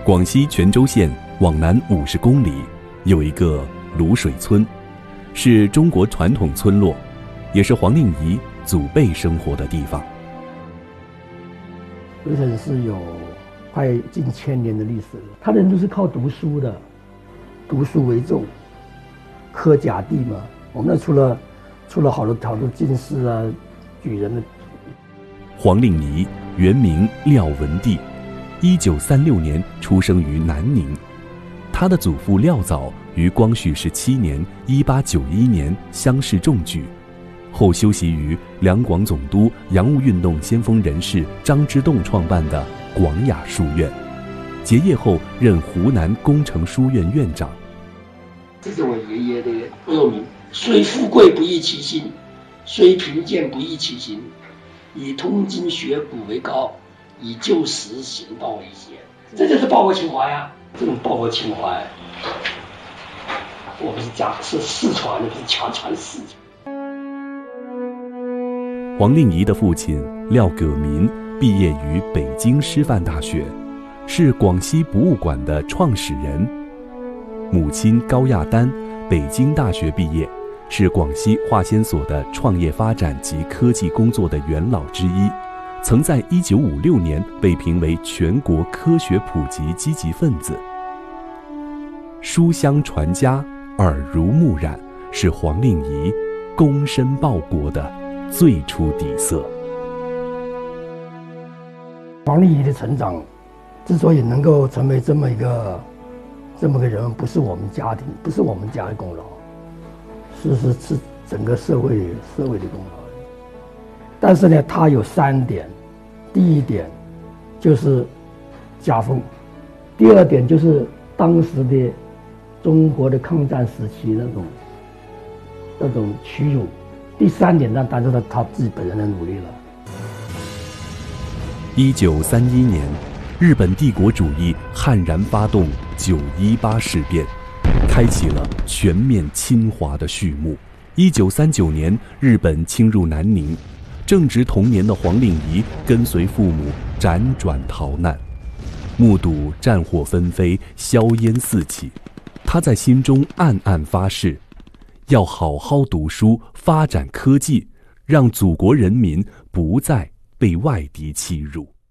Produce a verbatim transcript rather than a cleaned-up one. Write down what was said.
广西全州县往南五十公里有一个卤水村，是中国传统村落，也是黄令仪祖辈生活的地方。 潍城是有快近千年的历史了，他人都是靠读书的，读书为重，科甲第嘛。我们那出了出了好多好多进士啊、举人的。 黄令仪原名廖文帝，一九三六年出生于南宁。他的祖父廖藻于光绪十七年（一八九一年）乡试中举，后修习于两广总督、洋务运动先锋人士张之洞创办的广雅书院。结业后任湖南工程书院院长。 这是我爷爷的恶名：虽富贵不易其心，虽贫贱不易其行。以通经学古为高，以旧时行道为先。这就是报国情怀啊！这种报国情怀，我们是家是世传的，不是强传世传。 黄令仪的父亲廖葛民毕业于北京师范大学，是广西博物馆的创始人。母亲高亚丹北京大学毕业，是广西化纤所的创业发展及科技工作的元老之一，曾在一九五六年被评为全国科学普及积极分子。书香传家，耳濡目染，是黄令仪躬身报国的最初底色。 黄令仪的成长之所以能够成为这么一个这么个人，不是我们家庭，不是我们家的功劳，是是是整个社会社会的功劳。但是呢，他有三点：第一点就是家风，第二点就是当时的中国的抗战时期那种那种屈辱，第三点呢，当然是他自己本人的努力了。 一九三一年，日本帝国主义悍然发动九一八事变，开启了全面侵华的序幕。一九三九年，日本侵入南宁，正值童年的黄令仪跟随父母辗转逃难，目睹战火纷飞，硝烟四起，他在心中暗暗发誓，要好好读书，发展科技，让祖国人民不再被外敌欺辱。